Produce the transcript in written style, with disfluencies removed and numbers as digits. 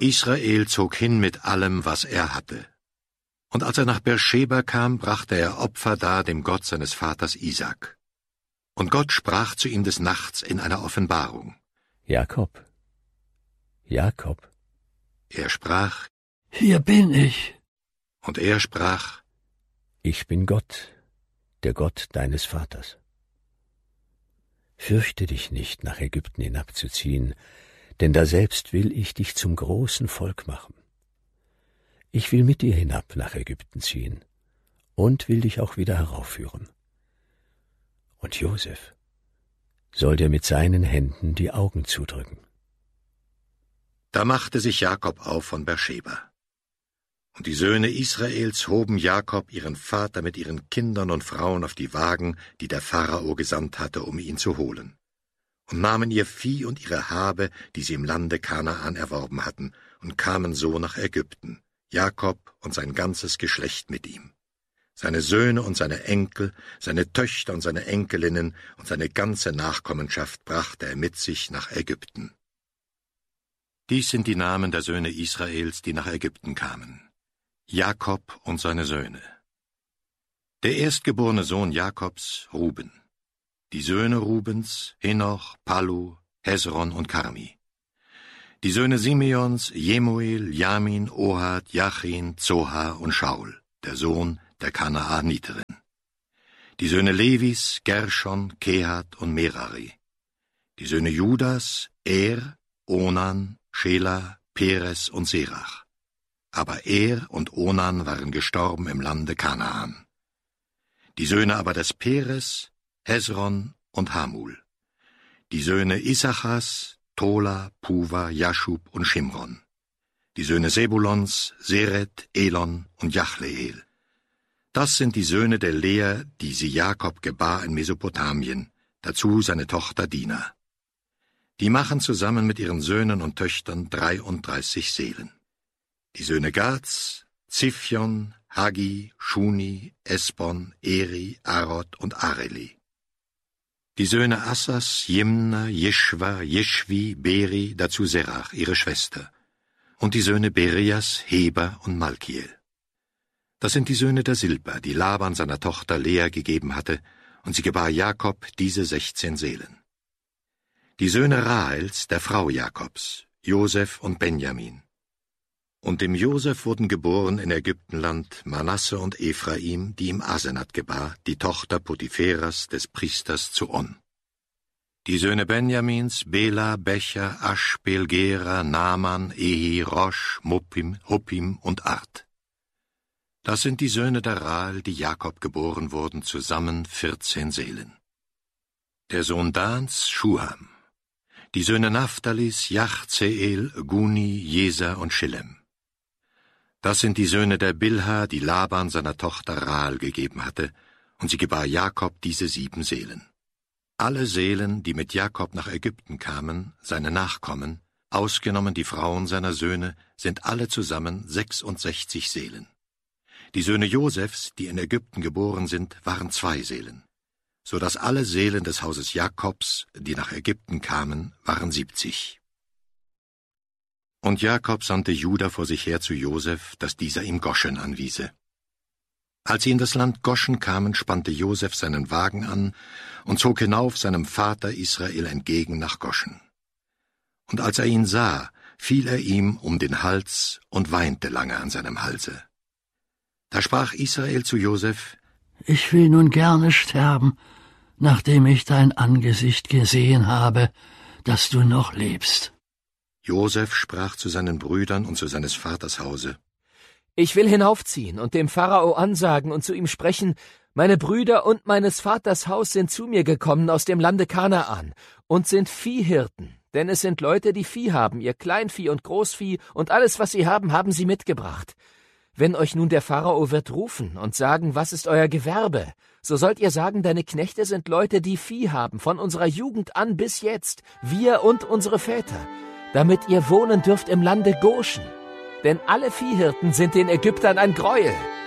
Israel zog hin mit allem, was er hatte. Und als er nach Beersheba kam, brachte er Opfer dar dem Gott seines Vaters Isaak. Und Gott sprach zu ihm des Nachts in einer Offenbarung: Jakob, Jakob. Er sprach: Hier bin ich. Und er sprach: Ich bin Gott, der Gott deines Vaters. Fürchte dich nicht, nach Ägypten hinabzuziehen, denn daselbst will ich dich zum großen Volk machen. Ich will mit dir hinab nach Ägypten ziehen und will dich auch wieder heraufführen. Und Josef soll dir mit seinen Händen die Augen zudrücken. Da machte sich Jakob auf von Beersheba. Und die Söhne Israels hoben Jakob, ihren Vater, mit ihren Kindern und Frauen auf die Wagen, die der Pharao gesandt hatte, um ihn zu holen, und nahmen ihr Vieh und ihre Habe, die sie im Lande Kanaan erworben hatten, und kamen so nach Ägypten, Jakob und sein ganzes Geschlecht mit ihm. Seine Söhne und seine Enkel, seine Töchter und seine Enkelinnen und seine ganze Nachkommenschaft brachte er mit sich nach Ägypten. Dies sind die Namen der Söhne Israels, die nach Ägypten kamen: Jakob und seine Söhne. Der erstgeborene Sohn Jakobs, Ruben. Die Söhne Rubens, Henoch, Pallu, Hesron und Karmi. Die Söhne Simeons, Jemuel, Jamin, Ohad, Jachin, Zohar und Schaul, der Sohn der Kanaaniterin. Die Söhne Levis, Gershon, Kehat und Merari. Die Söhne Judas, Onan, Schela, Peres und Serach. Aber und Onan waren gestorben im Lande Kanaan. Die Söhne aber des Peres, Hesron und Hamul. Die Söhne Issachars, Tola, Puva, Jaschub und Schimron. Die Söhne Sebulons, Seret, Elon und Jachleel. Das sind die Söhne der Lea, die sie Jakob gebar in Mesopotamien, dazu seine Tochter Dina. Die machen zusammen mit ihren Söhnen und Töchtern 33 Seelen. Die Söhne Gads, Ziphion, Hagi, Shuni, Esbon, Eri, Arod und Areli. Die Söhne Assas, Jimna, Jeschwa, Jeschwi, Beri, dazu Serach, ihre Schwester. Und die Söhne Berias, Heber und Malkiel. Das sind die Söhne der Silpa, die Laban seiner Tochter Lea gegeben hatte, und sie gebar Jakob diese 16 Seelen. Die Söhne Rahels, der Frau Jakobs, Josef und Benjamin. Und dem Josef wurden geboren in Ägyptenland Manasse und Ephraim, die ihm Asenat gebar, die Tochter Potipheras, des Priesters zu On. Die Söhne Benjamins, Bela, Becher, Aschbel, Gera, Naaman, Ehi, Rosch, Muppim, Huppim und Ard. Das sind die Söhne der Rahel, die Jakob geboren wurden, zusammen 14 Seelen. Der Sohn Dans, Schuham. Die Söhne Naphthalis, Jachzeel, Guni, Jesa und Schillem. Das sind die Söhne der Bilha, die Laban seiner Tochter Rahel gegeben hatte, und sie gebar Jakob diese 7 Seelen. Alle Seelen, die mit Jakob nach Ägypten kamen, seine Nachkommen, ausgenommen die Frauen seiner Söhne, sind alle zusammen 66 Seelen. Die Söhne Josefs, die in Ägypten geboren sind, waren 2 Seelen, so dass alle Seelen des Hauses Jakobs, die nach Ägypten kamen, waren 70. Und Jakob sandte Juda vor sich her zu Josef, dass dieser ihm Goschen anwiese. Als sie in das Land Goschen kamen, spannte Josef seinen Wagen an und zog hinauf seinem Vater Israel entgegen nach Goschen. Und als er ihn sah, fiel er ihm um den Hals und weinte lange an seinem Halse. Da sprach Israel zu Josef: Ich will nun gerne sterben, nachdem ich dein Angesicht gesehen habe, dass du noch lebst. Josef sprach zu seinen Brüdern und zu seines Vaters Hause: Ich will hinaufziehen und dem Pharao ansagen und zu ihm sprechen: Meine Brüder und meines Vaters Haus sind zu mir gekommen aus dem Lande Kanaan und sind Viehhirten, denn es sind Leute, die Vieh haben, ihr Kleinvieh und Großvieh, und alles, was sie haben, haben sie mitgebracht. Wenn euch nun der Pharao wird rufen und sagen, was ist euer Gewerbe, so sollt ihr sagen, deine Knechte sind Leute, die Vieh haben, von unserer Jugend an bis jetzt, wir und unsere Väter, damit ihr wohnen dürft im Lande Goshen. Denn alle Viehhirten sind den Ägyptern ein Greuel.